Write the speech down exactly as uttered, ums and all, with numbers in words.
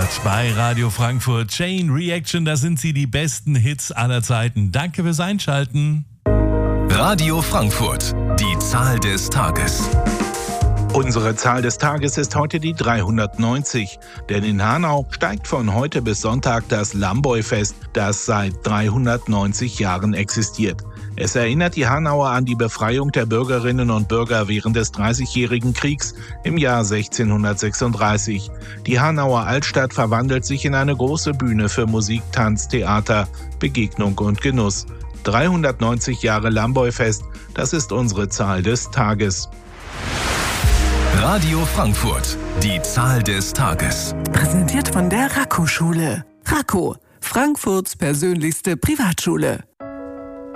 Start bei Radio Frankfurt. Chain Reaction, da sind sie, die besten Hits aller Zeiten. Danke fürs Einschalten. Radio Frankfurt, die Zahl des Tages. Unsere Zahl des Tages ist heute die dreihundertneunzig, denn in Hanau steigt von heute bis Sonntag das Lamboy-Fest, das seit dreihundertneunzig Jahren existiert. Es erinnert die Hanauer an die Befreiung der Bürgerinnen und Bürger während des Dreißigjährigen Kriegs im Jahr sechzehnhundertsechsunddreißig. Die Hanauer Altstadt verwandelt sich in eine große Bühne für Musik, Tanz, Theater, Begegnung und Genuss. dreihundertneunzig Jahre Lamboy-Fest, das ist unsere Zahl des Tages. Radio Frankfurt, die Zahl des Tages. Präsentiert von der Raco-Schule. Raco, Frankfurts persönlichste Privatschule.